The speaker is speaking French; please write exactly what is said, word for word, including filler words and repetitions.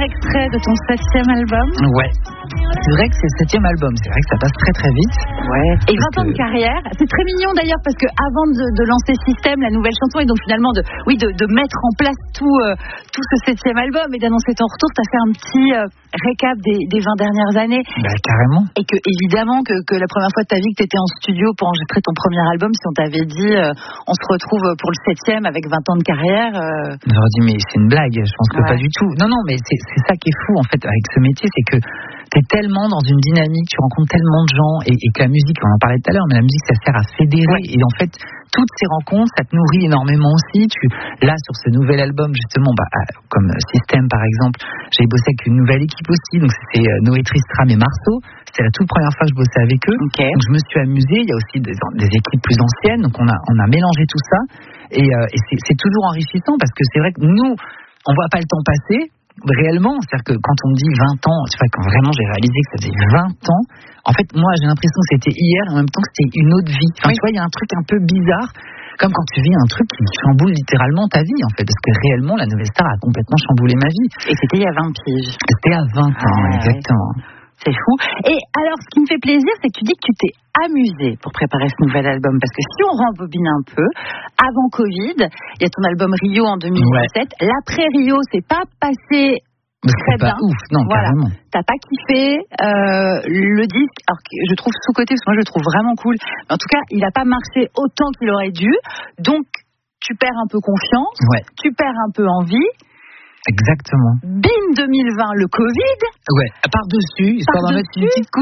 extrait de ton septième album. Ouais. C'est vrai que c'est le septième album, c'est vrai que ça passe très très vite. Ouais. Et vingt ans que... de carrière, c'est très mignon d'ailleurs parce que avant de, de lancer Système, la nouvelle chanson, et donc finalement de, oui, de, de mettre en place tout, euh, tout ce septième album et d'annoncer ton retour, t'as fait un petit euh, récap des, des vingt dernières années. Bah carrément. Et que évidemment que, que la première fois de ta vie que t'étais en studio pour enregistrer ton premier album, si on t'avait dit euh, on se retrouve pour le septième avec vingt ans de carrière. Euh... J'aurais dit mais c'est une blague, je pense que ouais. pas du tout. Non non mais c'est, c'est ça qui est fou en fait avec ce métier, c'est que t'es tellement dans une dynamique, tu rencontres tellement de gens et, et que la musique, on en parlait tout à l'heure, mais la musique ça sert à fédérer ouais. Et en fait toutes ces rencontres ça te nourrit énormément aussi. Tu, là sur ce nouvel album justement, bah, comme Système par exemple, j'ai bossé avec une nouvelle équipe aussi, donc c'était Noé Tristram et Marceau. C'était la toute première fois que je bossais avec eux. Okay. Donc je me suis amusé. Il y a aussi des, des équipes plus anciennes, donc on a on a mélangé tout ça et, euh, et c'est, c'est toujours enrichissant parce que c'est vrai que nous on voit pas le temps passer. Réellement, c'est-à-dire que quand on me dit vingt ans, tu vois, quand vraiment j'ai réalisé que ça faisait vingt ans, en fait, moi, j'ai l'impression que c'était hier, et en même temps que c'était une autre vie. Enfin, oui. Tu vois, il y a un truc un peu bizarre, comme quand tu vis un truc qui chamboule littéralement ta vie, en fait, parce que réellement, la Nouvelle Star a complètement chamboulé ma vie. Et c'était il y a vingt piges. C'était à vingt ans, ah, exactement. Ouais. C'est fou. Et alors, ce qui me fait plaisir, c'est que tu dis que tu t'es amusé pour préparer ce nouvel album. Parce que si on rembobine un peu, avant Covid, il y a ton album Rio en deux mille dix-sept. Ouais. L'après Rio, c'est pas passé mais très c'est bien. Pas ouf, non, voilà. Carrément. T'as pas kiffé euh, le disque. Alors que je trouve sous-côté, parce que moi je le trouve vraiment cool. Mais en tout cas, il a pas marché autant qu'il aurait dû. Donc, tu perds un peu confiance. Ouais. Tu perds un peu envie. Exactement. Bim deux mille vingt, le Covid. Ouais, par-dessus, histoire d'en mettre une petite couche.